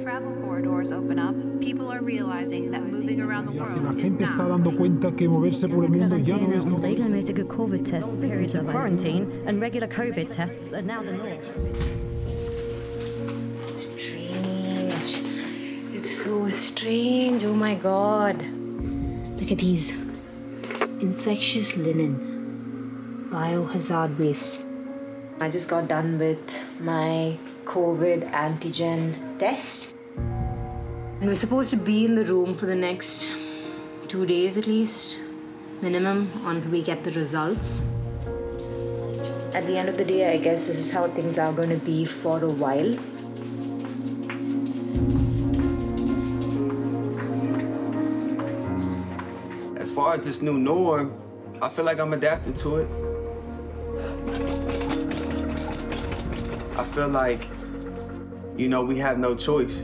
travel corridors open up, people are realizing that moving around the world La is gente está not. dando cuenta que moverse por el mundo ya no es lo Regelmäßige Covid-Tests Periods of quarantine and regular COVID tests are now the norm. Strange. It's so strange. Oh my God. Look at these. Infectious linen. Biohazard waste. I just got done with my COVID antigen test. And we're supposed to be in the room for the next 2 days at least, minimum, until we get the results. At the end of the day, I guess this is how things are going to be for a while. As far as this new norm, I feel like I'm adapting to it. I feel like, you know, we have no choice.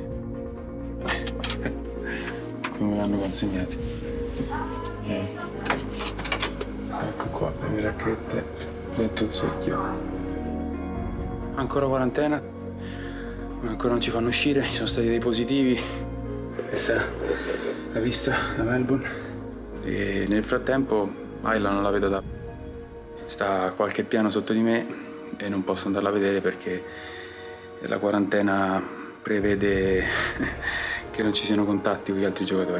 Come me l'hanno consegnato? Ecco qua, le mie racchette dentro il secchio. Ancora quarantena, ma ancora non ci fanno uscire, ci sono stati dei positivi. Questa è la vista da Melbourne. E nel frattempo Ayla non la vedo da... Sta a qualche piano sotto di me e non posso andarla a vedere perché la quarantena prevede che non ci siano contatti con gli altri giocatori.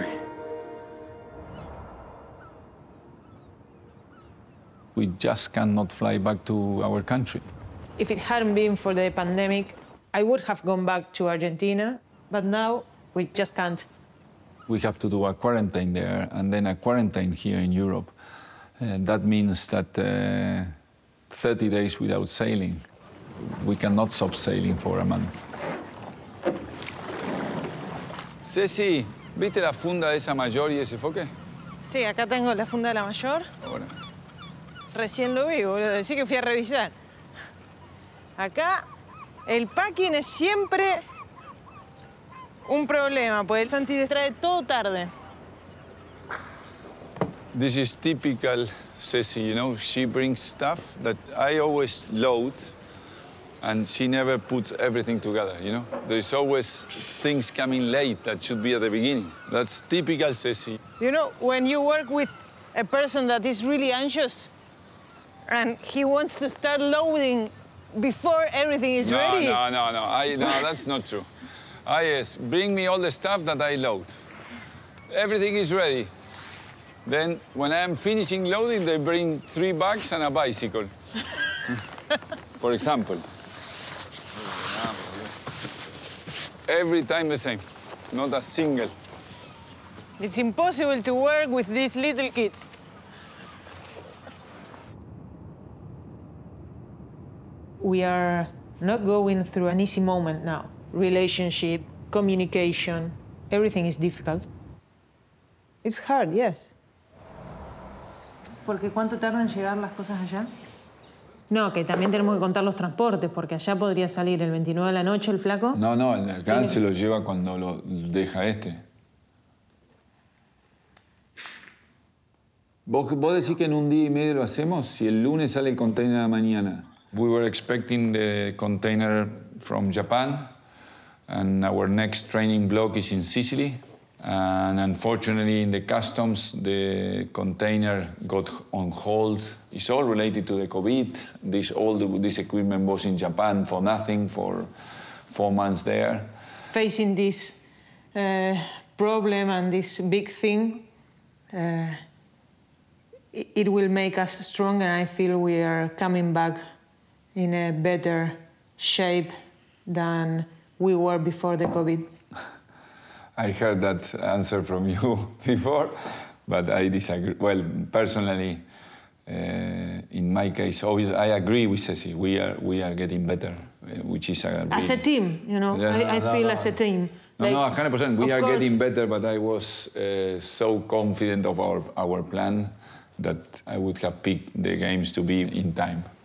We just cannot fly back to our country. If it hadn't been for the pandemic, I would have gone back to Argentina, but now we just can't. We have to do a quarantine there and then a quarantine here in Europe. That means that 30 days without sailing. We cannot stop sailing for a month. Ceci, ¿viste la funda de esa mayor y ese foque? Sí, acá tengo la funda de la mayor. Ahora. Recién lo vi, boludo. Decí que fui a revisar. Acá el packing es siempre un problema, porque el Santi trae todo tarde. This is typical Ceci, you know, she brings stuff that I always load and she never puts everything together, you know? There's always things coming late that should be at the beginning. That's typical Ceci. You know, when you work with a person that is really anxious and he wants to start loading before everything is ready. No, that's not true. Yes, bring me all the stuff that I load. Everything is ready. Then, when I'm finishing loading, they bring 3 bags and a bicycle. For example. Every time the same. Not a single. It's impossible to work with these little kids. We are not going through an easy moment now. Relationship, communication, everything is difficult. It's hard, yes. Porque ¿cuánto tardan en llegar las cosas allá? No, que también tenemos que contar los transportes, porque allá podría salir el 29 de la noche el flaco. No, acá se lo lleva cuando lo deja este. ¿Vos decís que en un día y medio lo hacemos? Si el lunes sale el container a la mañana. We were expecting the container from Japan, and our next training block is in Sicily. And unfortunately, in the customs, the container got on hold. It's all related to the COVID. All this equipment was in Japan for nothing, for 4 months there. Facing this problem and this big thing, it will make us stronger. I feel we are coming back in a better shape than we were before the COVID. I heard that answer from you before, but I disagree. Well, personally, in my case, obviously, I agree with Ceci. We are getting better, which is a... As a team, you know, I feel as a team. No, 100%. We are course, getting better, but I was so confident of our plan that I would have picked the games to be in time.